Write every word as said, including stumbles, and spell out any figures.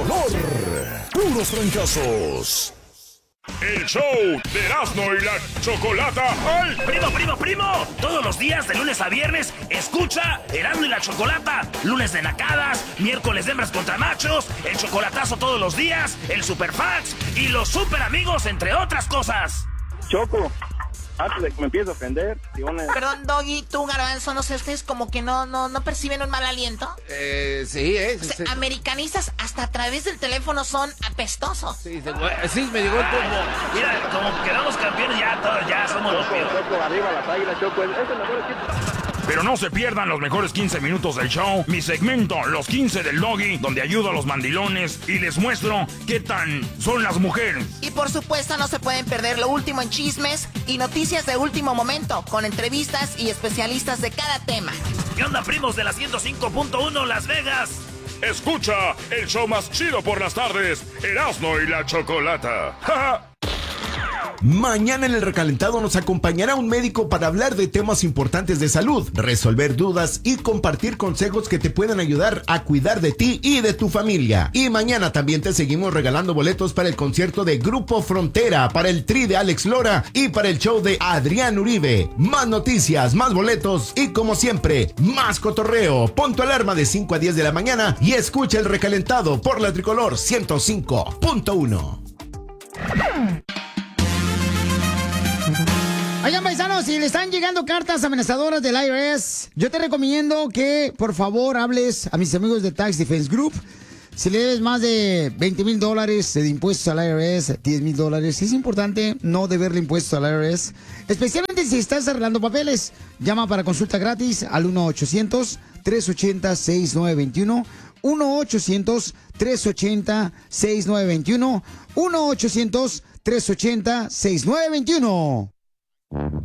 tricolor. Puros fracasos. El show de Erasmo y la Chocolata. ¡Ay! Primo, primo, primo. Todos los días, de lunes a viernes, escucha Erasmo y la Chocolata. Lunes de nacadas, miércoles de hembras contra machos, el chocolatazo todos los días, el superfax y los super amigos, entre otras cosas. Choco, antes de que me empiece a ofender, si una... Perdón, Doggy, tú, Garbanzo, no sé, ustedes como que no, no, no perciben un mal aliento. Eh, sí, eh. O sea, sí. americanistas hasta a través del teléfono son apestosos. Sí, se- sí, me llegó el turno. Mira, como quedamos campeones, ya todos, ya somos los Choco, peores. Choco, arriba las águilas, Choco, es el mejor equipo. Pero no se pierdan los mejores quince minutos del show, mi segmento Los quince del Doggy, donde ayudo a los mandilones y les muestro qué tan son las mujeres. Y por supuesto no se pueden perder lo último en chismes y noticias de último momento, con entrevistas y especialistas de cada tema. ¿Qué onda, primos de la ciento cinco punto uno Las Vegas? Escucha el show más chido por las tardes, Erasmo y la Chocolata. ¡Ja, ja! Mañana en el recalentado nos acompañará un médico para hablar de temas importantes de salud, resolver dudas y compartir consejos que te puedan ayudar a cuidar de ti y de tu familia. Y mañana también te seguimos regalando boletos para el concierto de Grupo Frontera, para el Tri de Alex Lora y para el show de Adrián Uribe. Más noticias, más boletos y como siempre, más cotorreo. Pon tu alarma de cinco a diez de la mañana y escucha el recalentado por la Tricolor ciento cinco punto uno. Oigan, paisanos, si le están llegando cartas amenazadoras del I R S, yo te recomiendo que, por favor, hables a mis amigos de Tax Defense Group. Si le debes más de veinte mil dólares de impuestos al I R S, diez mil dólares, es importante no deberle impuestos al I R S, especialmente si estás arreglando papeles. Llama para consulta gratis al uno ochocientos, tres ochenta, sesenta y nueve veintiuno, uno ochocientos, tres ochenta, sesenta y nueve veintiuno, uno ochocientos, tres ochenta, sesenta y nueve veintiuno.